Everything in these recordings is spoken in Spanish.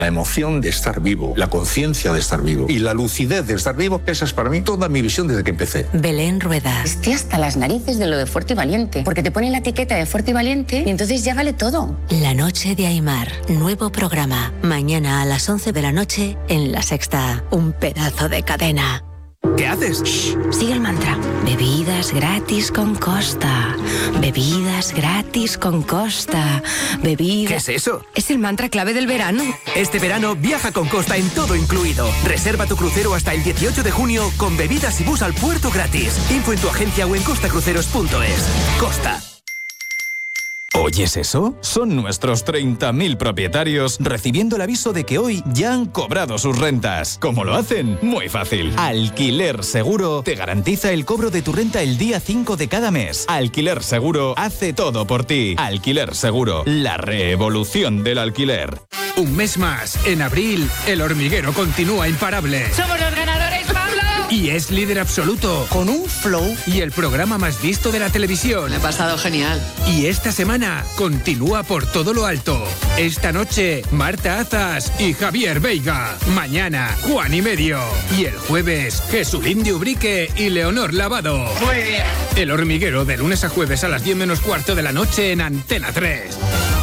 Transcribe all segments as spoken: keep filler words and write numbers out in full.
La emoción de estar vivo, la conciencia de estar vivo y la lucidez de estar vivo, esa es para mí toda mi visión desde que empecé. Belén Rueda. Estoy hasta las narices de lo de fuerte y valiente, porque te ponen la etiqueta de fuerte y valiente y entonces ya vale todo. La noche de Aimar, nuevo programa. Mañana a las once de la noche en La Sexta. Un pedazo de cadena. ¿Qué haces? Shh, sigue el mantra. Bebidas gratis con Costa. Bebidas gratis con Costa. Bebidas... ¿Qué es eso? Es el mantra clave del verano. Este verano viaja con Costa en todo incluido. Reserva tu crucero hasta el dieciocho de junio con bebidas y bus al puerto gratis. Info en tu agencia o en costacruceros punto es. Costa. ¿Oyes eso? Son nuestros treinta mil propietarios recibiendo el aviso de que hoy ya han cobrado sus rentas. ¿Cómo lo hacen? Muy fácil. Alquiler Seguro te garantiza el cobro de tu renta el día cinco de cada mes. Alquiler Seguro hace todo por ti. Alquiler Seguro, la revolución del alquiler. Un mes más. En abril, El Hormiguero continúa imparable. ¡Somos los ganadores, Pablo! Y es líder absoluto. Con un flow. Y el programa más visto de la televisión. Me he pasado genial. Y esta semana continúa por todo lo alto. Esta noche, Marta Azas y Javier Veiga. Mañana, Juan y Medio. Y el jueves, Jesulín de Ubrique y Leonor Lavado. Muy bien. El Hormiguero, de lunes a jueves a las diez menos cuarto de la noche en Antena tres.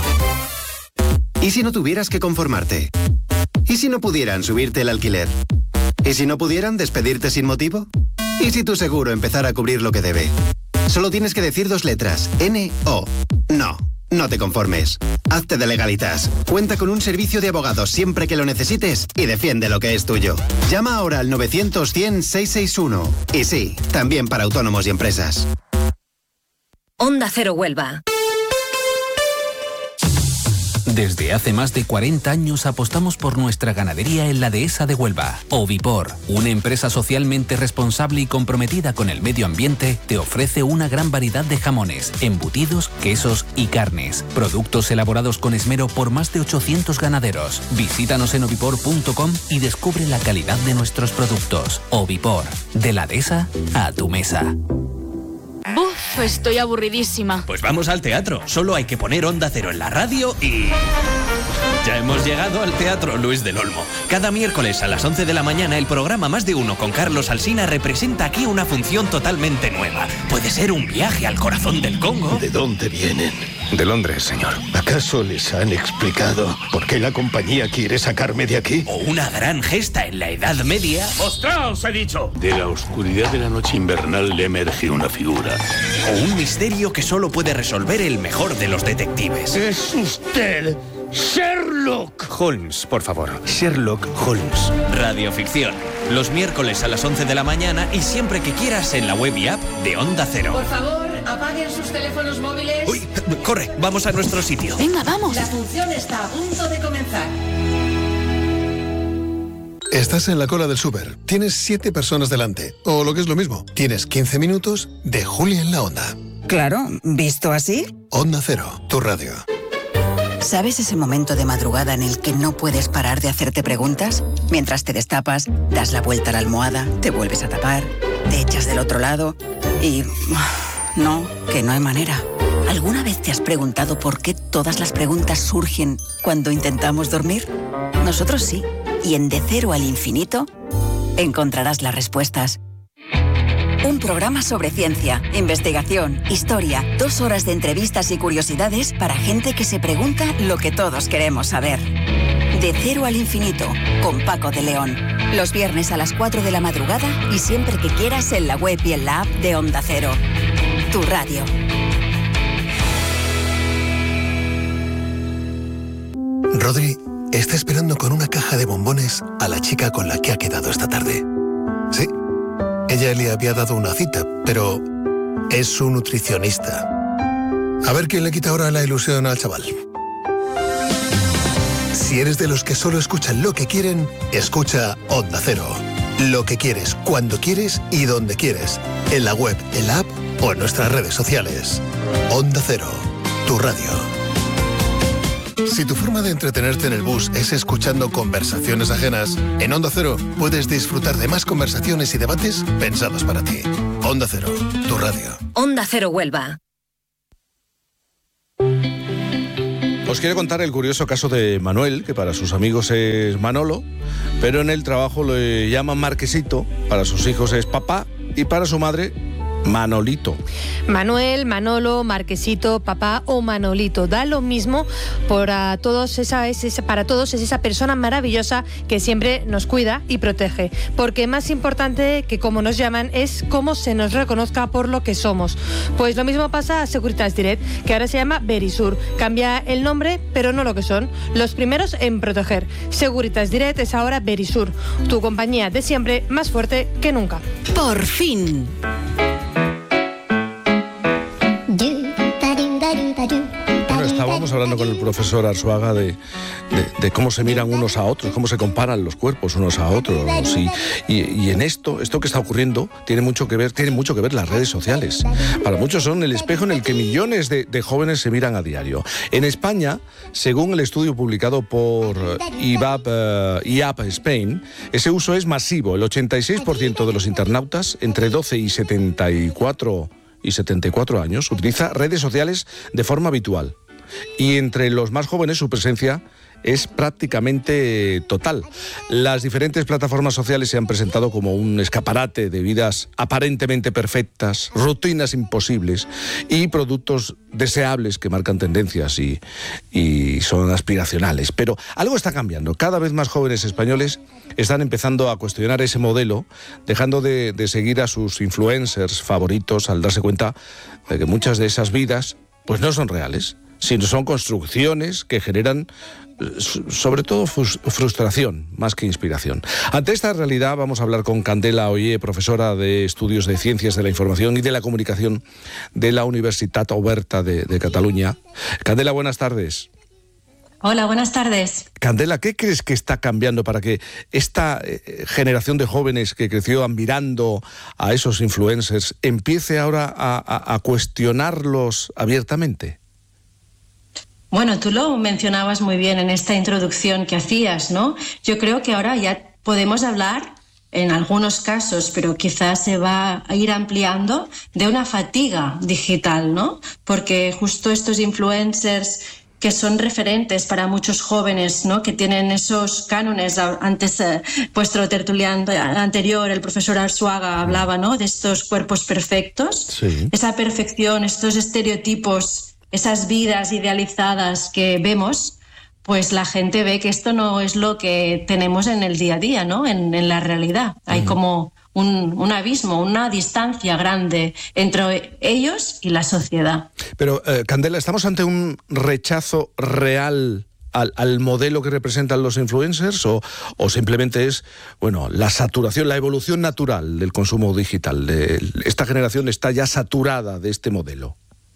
¿Y si no tuvieras que conformarte? ¿Y si no pudieran subirte el alquiler? ¿Y si no pudieran despedirte sin motivo? ¿Y si tu seguro empezara a cubrir lo que debe? Solo tienes que decir dos letras, N O. No, no te conformes. Hazte de Legalitas. Cuenta con un servicio de abogados siempre que lo necesites y defiende lo que es tuyo. Llama ahora al novecientos cien seiscientos sesenta y uno. Y sí, también para autónomos y empresas. Onda Cero Huelva. Desde hace más de cuarenta años apostamos por nuestra ganadería en la dehesa de Huelva. Ovipor, una empresa socialmente responsable y comprometida con el medio ambiente, te ofrece una gran variedad de jamones, embutidos, quesos y carnes. Productos elaborados con esmero por más de ochocientos ganaderos. Visítanos en ovipor punto com y descubre la calidad de nuestros productos. Ovipor, de la dehesa a tu mesa. Buf, estoy aburridísima. Pues vamos al teatro. Solo hay que poner Onda Cero en la radio y... ya hemos llegado al Teatro Luis del Olmo. Cada miércoles a las once de la mañana el programa Más de Uno con Carlos Alsina representa aquí una función totalmente nueva. Puede ser un viaje al corazón del Congo. ¿De dónde vienen? De Londres, señor. ¿Acaso les han explicado por qué la compañía quiere sacarme de aquí? O una gran gesta en la Edad Media. ¡Ostras, he dicho! De la oscuridad de la noche invernal le emerge una figura. O un misterio que solo puede resolver el mejor de los detectives. ¡Es usted Sherlock Holmes, por favor. Sherlock Holmes. Radioficción. Los miércoles a las once de la mañana y siempre que quieras en la web y app de Onda Cero. Por favor, apaguen sus teléfonos móviles. Uy, corre, vamos a nuestro sitio. Venga, vamos. La función está a punto de comenzar. Estás en la cola del súper. Tienes siete personas delante. O lo que es lo mismo, tienes quince minutos de Julia en la Onda. Claro, ¿visto así? Onda Cero, tu radio. ¿Sabes ese momento de madrugada en el que no puedes parar de hacerte preguntas? Mientras te destapas, das la vuelta a la almohada, te vuelves a tapar, te echas del otro lado y... no, que no hay manera. ¿Alguna vez te has preguntado por qué todas las preguntas surgen cuando intentamos dormir? Nosotros sí. Y en De Cero al Infinito encontrarás las respuestas. Un programa sobre ciencia, investigación, historia, dos horas de entrevistas y curiosidades para gente que se pregunta lo que todos queremos saber. De Cero al Infinito, con Paco de León. Los viernes a las cuatro de la madrugada y siempre que quieras en la web y en la app de Onda Cero. Tu radio. Rodri está esperando con una caja de bombones a la chica con la que ha quedado esta tarde. Sí, ella le había dado una cita, pero es su nutricionista. A ver quién le quita ahora la ilusión al chaval. Si eres de los que solo escuchan lo que quieren, escucha Onda Cero. Lo que quieres, cuando quieres y donde quieres. En la web, en la app o en nuestras redes sociales. Onda Cero, tu radio. Si tu forma de entretenerte en el bus es escuchando conversaciones ajenas, en Onda Cero puedes disfrutar de más conversaciones y debates pensados para ti. Onda Cero, tu radio. Onda Cero Huelva. Os quiero contar el curioso caso de Manuel, que para sus amigos es Manolo, pero en el trabajo le llaman Marquesito, para sus hijos es papá y para su madre Manolito. Manuel, Manolo, Marquesito, papá o Manolito. Da lo mismo para todos, esa, es esa, para todos es esa persona maravillosa que siempre nos cuida y protege. Porque más importante que cómo nos llaman es cómo se nos reconozca por lo que somos. Pues lo mismo pasa a Securitas Direct, que ahora se llama Verisur. Cambia el nombre, pero no lo que son. Los primeros en proteger. Securitas Direct es ahora Verisur. Tu compañía de siempre, más fuerte que nunca. Por fin. Bueno, estábamos hablando con el profesor Arzuaga de, de, de cómo se miran unos a otros, cómo se comparan los cuerpos unos a otros. Y, y, y en esto, esto que está ocurriendo, tiene mucho que ver, tiene mucho que ver las redes sociales. Para muchos son el espejo en el que millones de, de jóvenes se miran a diario. En España, según el estudio publicado por I A P, uh, I A P Spain, ese uso es masivo. El ochenta y seis por ciento de los internautas entre doce y setenta y cuatro y setenta y cuatro años utiliza redes sociales de forma habitual. Y entre los más jóvenes su presencia es prácticamente total. Las diferentes plataformas sociales se han presentado como un escaparate de vidas aparentemente perfectas, rutinas imposibles y productos deseables que marcan tendencias y, y son aspiracionales. Pero algo está cambiando. Cada vez más jóvenes españoles están empezando a cuestionar ese modelo, dejando de, de seguir a sus influencers favoritos al darse cuenta de que muchas de esas vidas pues no son reales, sino son construcciones que generan sobre todo frustración más que inspiración. Ante esta realidad vamos a hablar con Candela Ollé, profesora de Estudios de Ciencias de la Información y de la Comunicación de la Universitat Oberta de, de Cataluña. Candela, buenas tardes. Hola, buenas tardes. Candela, ¿qué crees que está cambiando para que esta eh, generación de jóvenes que creció admirando a esos influencers empiece ahora a, a, a cuestionarlos abiertamente? Bueno, tú lo mencionabas muy bien en esta introducción que hacías, ¿no? Yo creo que ahora ya podemos hablar, en algunos casos, pero quizás se va a ir ampliando, de una fatiga digital, ¿no? Porque justo estos influencers que son referentes para muchos jóvenes, ¿no? Que tienen esos cánones. Antes, eh, vuestro tertuliano anterior, el profesor Arzuaga, hablaba, ¿no? De estos cuerpos perfectos. Sí. Esa perfección, estos estereotipos, esas vidas idealizadas que vemos, pues la gente ve que esto no es lo que tenemos en el día a día, ¿no? En, en la realidad. Hay uh-huh. como un, un abismo, una distancia grande entre ellos y la sociedad. Pero, eh, Candela, ¿estamos ante un rechazo real al, al modelo que representan los influencers o, o simplemente es, bueno, la saturación, la evolución natural del consumo digital? De, esta generación está ya saturada de este modelo.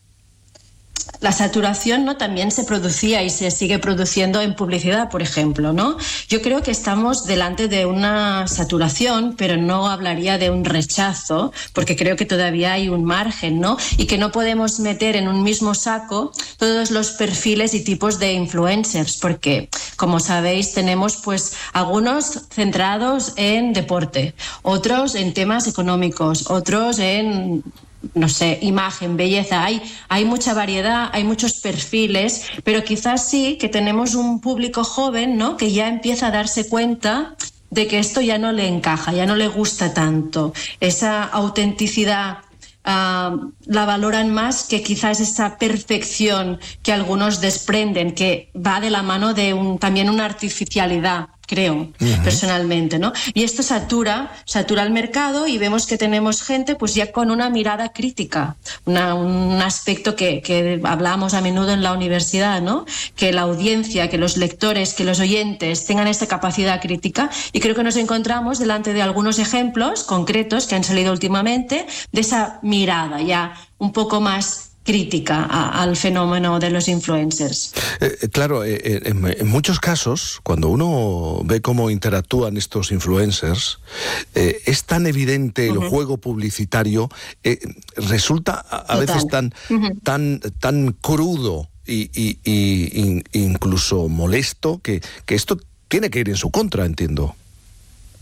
La saturación, ¿no? También se producía y se sigue produciendo en publicidad, por ejemplo, ¿no? Yo creo que estamos delante de una saturación, pero no hablaría de un rechazo, porque creo que todavía hay un margen, ¿no? Y que no podemos meter en un mismo saco todos los perfiles y tipos de influencers, porque, como sabéis, tenemos pues algunos centrados en deporte, otros en temas económicos, otros en, no sé, imagen, belleza. Hay, hay mucha variedad, hay muchos perfiles, pero quizás sí que tenemos un público joven, ¿no? Que ya empieza a darse cuenta de que esto ya no le encaja, ya no le gusta tanto. Esa autenticidad uh, la valoran más que quizás esa perfección que algunos desprenden, que va de la mano de un, también una artificialidad, creo, uh-huh. personalmente, ¿no? Y esto satura, satura el mercado y vemos que tenemos gente pues ya con una mirada crítica, una, un aspecto que, que hablamos a menudo en la universidad, ¿no? Que la audiencia, que los lectores, que los oyentes tengan esa capacidad crítica, y creo que nos encontramos delante de algunos ejemplos concretos que han salido últimamente de esa mirada ya un poco más crítica a, al fenómeno de los influencers. Eh, claro, eh, en, en muchos casos, cuando uno ve cómo interactúan estos influencers, eh, es tan evidente el uh-huh. juego publicitario, eh, resulta a, a veces tan, uh-huh. tan, tan crudo y, y, y, y incluso molesto que, que esto tiene que ir en su contra, entiendo.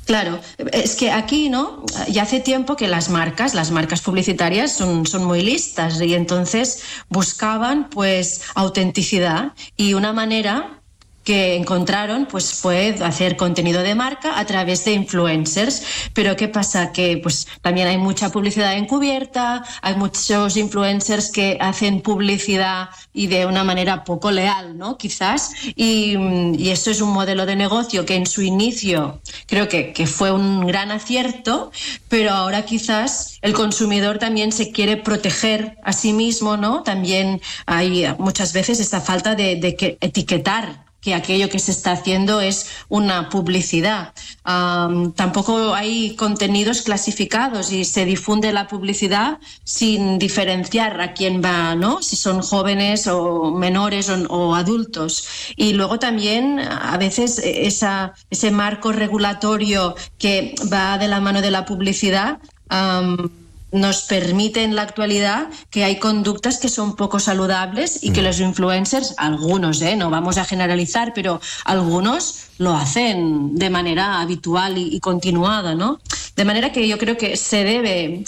Claro, es que aquí, ¿no? Ya hace tiempo que las marcas, las marcas publicitarias son, son muy listas y entonces buscaban pues autenticidad y una manera que encontraron pues fue hacer contenido de marca a través de influencers. Pero ¿qué pasa? Que pues también hay mucha publicidad encubierta, hay muchos influencers que hacen publicidad y de una manera poco leal, ¿no? Quizás, y, y eso es un modelo de negocio que en su inicio creo que, que fue un gran acierto, pero ahora quizás el consumidor también se quiere proteger a sí mismo, ¿no? También hay muchas veces esta falta de, de que etiquetar que aquello que se está haciendo es una publicidad. Um, tampoco hay contenidos clasificados y se difunde la publicidad sin diferenciar a quién va, ¿no? Si son jóvenes o menores o, o adultos. Y luego también a veces esa, ese marco regulatorio que va de la mano de la publicidad um, nos permite en la actualidad que hay conductas que son poco saludables y que los influencers, algunos, ¿eh? No vamos a generalizar, pero algunos lo hacen de manera habitual y, y continuada, ¿no? De manera que yo creo que se debe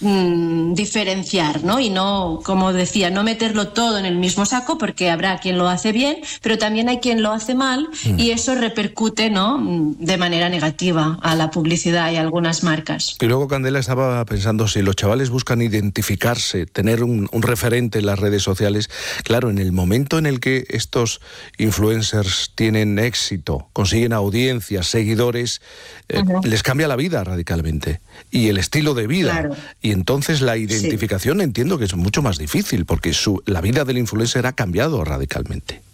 mmm, diferenciar, ¿no? Y no, como decía, no meterlo todo en el mismo saco, porque habrá quien lo hace bien, pero también hay quien lo hace mal mm. y eso repercute, ¿no?, de manera negativa a la publicidad y a algunas marcas. Y luego, Candela, estaba pensando, si los chavales buscan identificarse, tener un, un referente en las redes sociales, claro, en el momento en el que estos influencers tienen éxito, consiguen audiencias, seguidores, eh, uh-huh. les cambia la vida radicalmente y el estilo de vida. Claro. Y entonces la identificación sí. entiendo que es mucho más difícil, porque su, la vida del influencer ha cambiado radicalmente.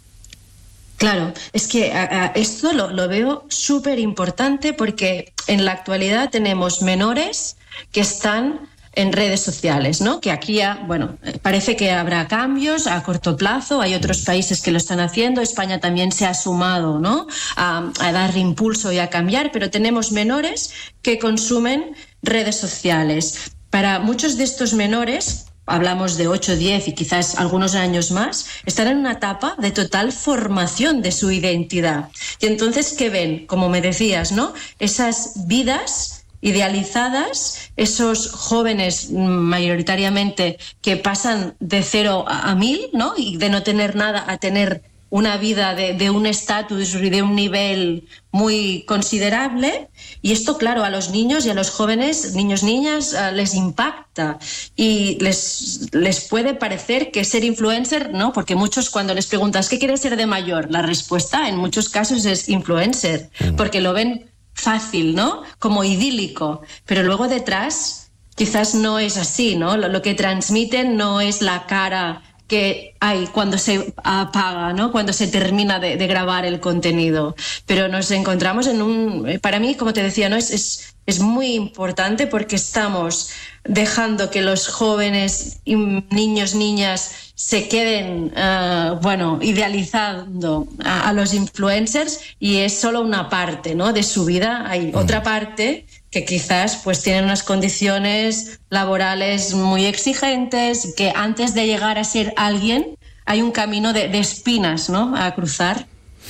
Claro, es que a, a, esto lo, lo veo súper importante, porque en la actualidad tenemos menores que están en redes sociales, ¿no? Que aquí ya, bueno, parece que habrá cambios a corto plazo, hay otros países que lo están haciendo, España también se ha sumado, ¿no?, a, a dar impulso y a cambiar, pero tenemos menores que consumen redes sociales. Para muchos de estos menores, hablamos de ocho, diez y quizás algunos años más, están en una etapa de total formación de su identidad. Y entonces, ¿qué ven? Como me decías, ¿no? Esas vidas idealizadas, esos jóvenes mayoritariamente que pasan de cero a, a mil, ¿no? Y de no tener nada a tener una vida de, de un estatus y de un nivel muy considerable. Y esto, claro, a los niños y a los jóvenes, niños, niñas, uh, les impacta y les, les puede parecer que ser influencer, ¿no? Porque muchos, cuando les preguntas ¿qué quieres ser de mayor?, la respuesta en muchos casos es influencer, porque lo ven fácil, ¿no?, como idílico, pero luego detrás quizás no es así, ¿no? Lo, lo que transmiten no es la cara que hay cuando se apaga, ¿no?, cuando se termina de, de grabar el contenido. Pero nos encontramos en un... Para mí, como te decía, ¿no?, es, es, es muy importante, porque estamos dejando que los jóvenes, niños, niñas, se queden, uh, bueno, idealizando a, a los influencers, y es solo una parte, ¿no?, de su vida. Hay otra parte que quizás pues tienen unas condiciones laborales muy exigentes, que antes de llegar a ser alguien hay un camino de, de espinas, ¿no?, a cruzar.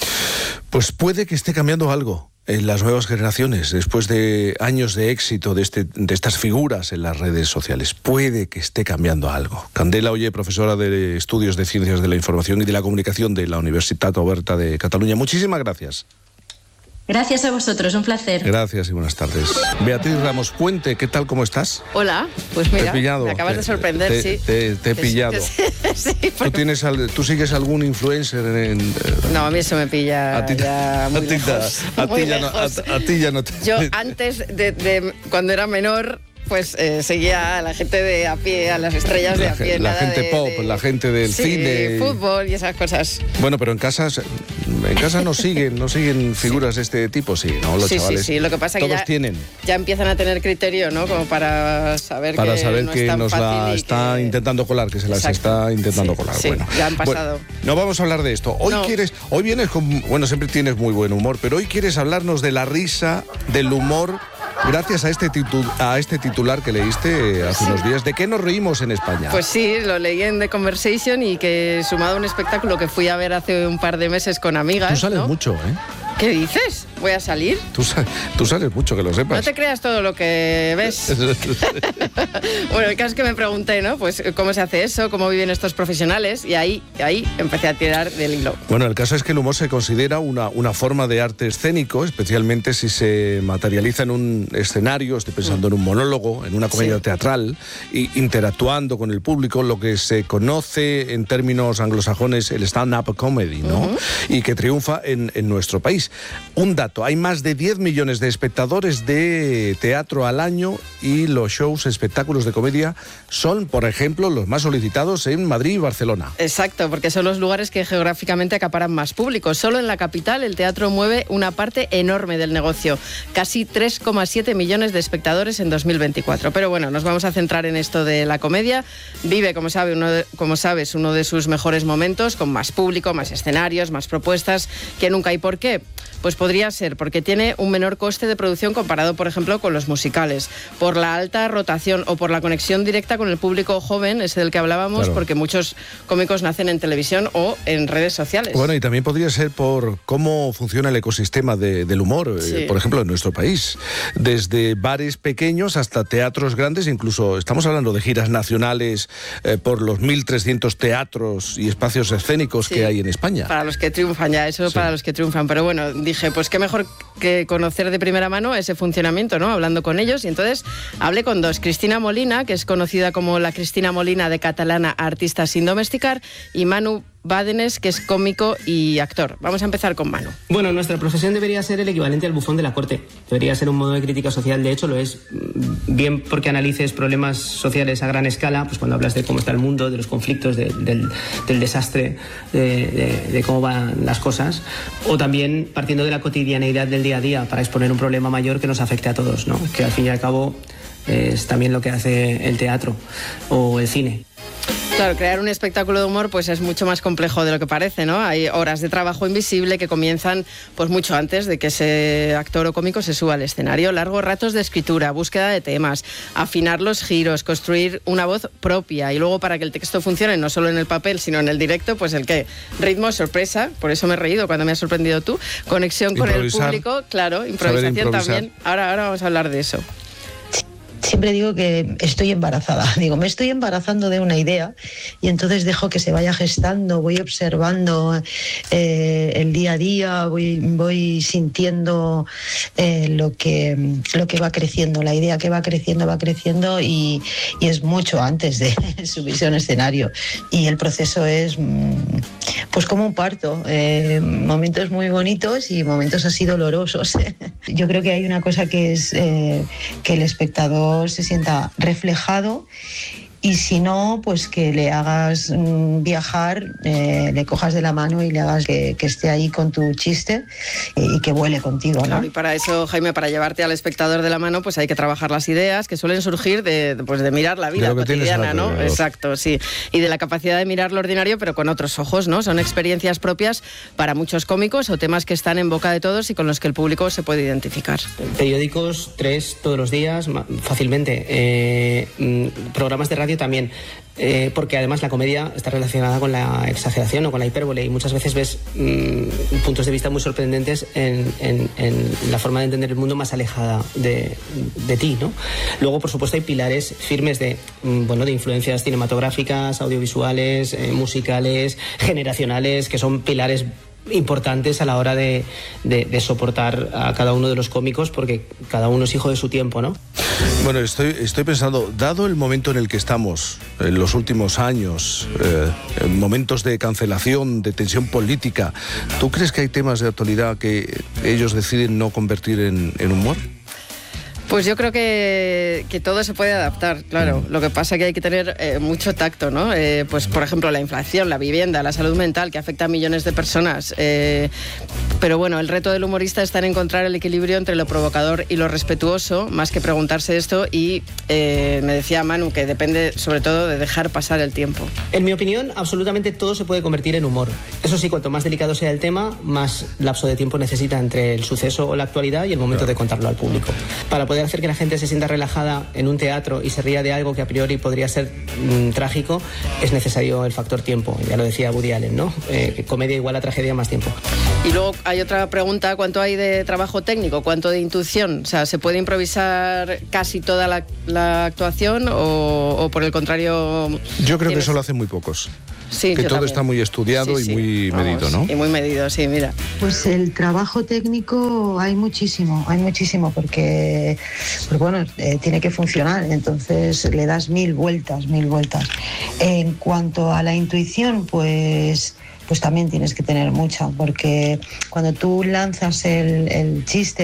Pues puede que esté cambiando algo en las nuevas generaciones, después de años de éxito de, este, de estas figuras en las redes sociales. Puede que esté cambiando algo. Candela Oller, profesora de Estudios de Ciencias de la Información y de la Comunicación de la Universitat Oberta de Cataluña. Muchísimas gracias. Gracias a vosotros, un placer. Gracias y buenas tardes. Beatriz Ramos Puente, ¿qué tal, cómo estás? Hola, pues mira, te he pillado, me acabas te, de sorprender, te, sí. Te, te he que pillado. Sí, sí, ¿Tú, tienes, ¿Tú sigues algún influencer en...? en no, a mí eso me pilla a ti, ya muy a ti, lejos. A, muy ti ya lejos. No, a, a ti ya no te... Yo antes, de, de cuando era menor... pues eh, seguía a la gente de a pie, a las estrellas de a pie. La nada gente de, pop, de, la gente del sí, cine. Fútbol y esas cosas. Bueno, pero en casa, en casa no siguen, no siguen figuras sí. de este tipo, sí, ¿no? Los sí, chavales. Sí, sí, lo que pasa es que ya, tienen. ya empiezan a tener criterio, ¿no? Como para saber para que saber no que es tan nos la está que... intentando colar, que se las Exacto. está intentando sí, colar. Sí, bueno, ya han pasado. Bueno, no vamos a hablar de esto. Hoy no. quieres, hoy vienes con, bueno, siempre tienes muy buen humor, pero hoy quieres hablarnos de la risa, del humor. Gracias a este, titu a este titular que leíste hace sí. unos días, ¿de qué nos reímos en España? Pues sí, lo leí en The Conversation, y que sumado a un espectáculo que fui a ver hace un par de meses con amigas. Tú sales ¿no? mucho, ¿eh? ¿Qué dices? voy a salir. Tú, tú sales mucho, que lo sepas. No te creas todo lo que ves. Bueno, el caso es que me pregunté, ¿no? Pues cómo se hace eso, cómo viven estos profesionales, y ahí, ahí empecé a tirar del hilo. Bueno, el caso es que el humor se considera una, una forma de arte escénico, especialmente si se materializa en un escenario, estoy pensando mm. en un monólogo, en una comedia sí. teatral, y interactuando con el público, lo que se conoce en términos anglosajones el stand-up comedy, ¿no? Uh-huh. Y que triunfa en, en nuestro país. Un dato, hay más de diez millones de espectadores de teatro al año y los shows, espectáculos de comedia son, por ejemplo, los más solicitados en Madrid y Barcelona. Exacto, porque son los lugares que geográficamente acaparan más público. Solo en la capital el teatro mueve una parte enorme del negocio, casi tres coma siete millones de espectadores en dos mil veinticuatro. Pero bueno, nos vamos a centrar en esto de la comedia. Vive, como, sabe, uno de, como sabes, uno de sus mejores momentos, con más público, más escenarios, más propuestas que nunca. ¿Y por qué? Pues podría ser porque tiene un menor coste de producción comparado, por ejemplo, con los musicales, por la alta rotación o por la conexión directa con el público joven, ese del que hablábamos, claro. porque muchos cómicos nacen en televisión o en redes sociales. Bueno, y también podría ser por cómo funciona el ecosistema de, del humor, sí. eh, por ejemplo, en nuestro país. Desde bares pequeños hasta teatros grandes, incluso estamos hablando de giras nacionales eh, por los mil trescientos teatros y espacios escénicos sí. que hay en España. Para los que triunfan ya, eso sí. para los que triunfan. Pero bueno, dije, pues qué mejor que conocer de primera mano ese funcionamiento, ¿no? Hablando con ellos. Y entonces hablé con dos. Cristina Molina, que es conocida como la Cristina Molina de Catalana, artista sin domesticar, y Manu Bádenes, que es cómico y actor. Vamos a empezar con Manu. Bueno, nuestra profesión debería ser el equivalente al bufón de la corte. Debería ser un modo de crítica social. De hecho, lo es. Bien porque analices problemas sociales a gran escala, pues cuando hablas de cómo está el mundo, de los conflictos, de, del, del desastre, de, de, de cómo van las cosas. O también partiendo de la cotidianeidad del día a día para exponer un problema mayor que nos afecte a todos, ¿no? Que al fin y al cabo es también lo que hace el teatro o el cine. Claro, crear un espectáculo de humor pues es mucho más complejo de lo que parece, ¿no? Hay horas de trabajo invisible que comienzan pues mucho antes de que ese actor o cómico se suba al escenario. Largos ratos de escritura, búsqueda de temas, afinar los giros, construir una voz propia, y luego para que el texto funcione no solo en el papel sino en el directo, pues el qué, ritmo, sorpresa, por eso me he reído cuando me has sorprendido tú, conexión con improvisar, el público, claro, improvisación también. Ahora, ahora vamos a hablar de eso. Siempre digo que estoy embarazada, digo, me estoy embarazando de una idea y entonces dejo que se vaya gestando, voy observando eh, el día a día, voy, voy sintiendo eh, lo, que, lo que va creciendo, la idea que va creciendo, va creciendo y, y es mucho antes de subirse a un escenario. Y el proceso es pues como un parto, eh, momentos muy bonitos y momentos así dolorosos. Yo creo que hay una cosa que es eh, que el espectador se sienta reflejado, y si no, pues que le hagas mm, viajar, eh, le cojas de la mano y le hagas que, que esté ahí con tu chiste y, y que vuele contigo, ¿no? Claro, y para eso, Jaime, para llevarte al espectador de la mano, pues hay que trabajar las ideas que suelen surgir de, pues de mirar la vida cotidiana, ¿no? Exacto, sí. Y de la capacidad de mirar lo ordinario, pero con otros ojos, ¿no? Son experiencias propias para muchos cómicos o temas que están en boca de todos y con los que el público se puede identificar. Periódicos, tres todos los días, fácilmente. Eh, programas de radio también, eh, porque además la comedia está relacionada con la exageración o con la hipérbole, y muchas veces ves mmm, puntos de vista muy sorprendentes en, en, en la forma de entender el mundo más alejada de, de ti, ¿no? Luego, por supuesto, hay pilares firmes de, mmm, bueno, de influencias cinematográficas, audiovisuales, eh, musicales, generacionales, que son pilares importantes a la hora de, de, de soportar a cada uno de los cómicos, porque cada uno es hijo de su tiempo, ¿no? Bueno, estoy, estoy pensando, dado el momento en el que estamos, en los últimos años, eh, momentos de cancelación, de tensión política, ¿tú crees que hay temas de actualidad que ellos deciden no convertir en, en humor? Pues yo creo que, que todo se puede adaptar, claro. Lo que pasa es que hay que tener eh, mucho tacto, ¿no? Eh, pues, por ejemplo, la inflación, la vivienda, la salud mental, que afecta a millones de personas. Eh, pero bueno, el reto del humorista está en encontrar el equilibrio entre lo provocador y lo respetuoso, más que preguntarse esto. Y eh, me decía Manu que depende sobre todo de dejar pasar el tiempo. En mi opinión, absolutamente todo se puede convertir en humor. Eso sí, cuanto más delicado sea el tema, más lapso de tiempo necesita entre el suceso o la actualidad y el momento claro. de contarlo al público. Para poder poder hacer que la gente se sienta relajada en un teatro y se ría de algo que a priori podría ser mmm, trágico, es necesario el factor tiempo. Ya lo decía Woody Allen, ¿no? Eh, que comedia igual a tragedia más tiempo. Y luego hay otra pregunta, ¿cuánto hay de trabajo técnico? ¿Cuánto de intuición? O sea, ¿se puede improvisar casi toda la, la actuación o, o por el contrario? Yo creo tienes... que eso lo hacen muy pocos. Sí, que todo también. Está muy estudiado sí, y sí. muy Vamos, medido, ¿no? Y muy medido, sí, mira. Pues el trabajo técnico hay muchísimo, hay muchísimo, porque, porque bueno, eh, tiene que funcionar, entonces le das mil vueltas, mil vueltas. En cuanto a la intuición, pues... pues también tienes que tener mucha, porque cuando tú lanzas el, el chiste